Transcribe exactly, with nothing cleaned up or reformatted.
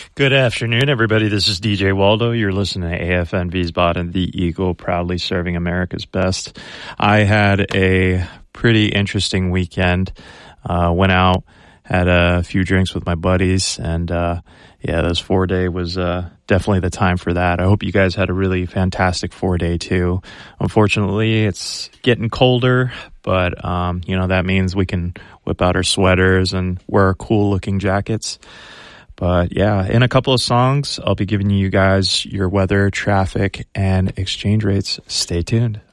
Good afternoon, everybody. This is D J Waldo. You're listening to A F N Wiesbaden, the Eagle, proudly serving America's best. I had a pretty interesting weekend. Uh, went out, had a few drinks with my buddies, and uh, yeah, this four day was uh, definitely the time for that. I hope you guys had a really fantastic four day too. Unfortunately, it's getting colder, but um, you know that means we can whip out our sweaters and wear our cool looking jackets. But yeah, in a couple of songs, I'll be giving you guys your weather, traffic, and exchange rates. Stay tuned.